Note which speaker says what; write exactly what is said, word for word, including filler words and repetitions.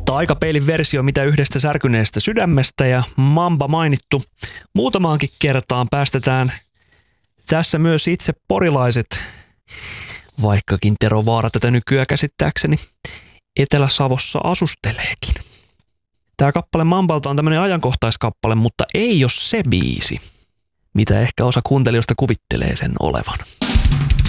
Speaker 1: Mutta Aikapeilin versio mitä yhdestä särkyneestä sydämestä ja Mamba mainittu muutamaankin kertaan päästetään tässä myös itse porilaiset, vaikkakin Tero Vaara tätä nykyään käsittääkseni Etelä-Savossa asusteleekin. Tämä kappale Mambalta on tämmöinen ajankohtaiskappale, mutta ei ole se biisi, mitä ehkä osa kuuntelijoista kuvittelee sen olevan.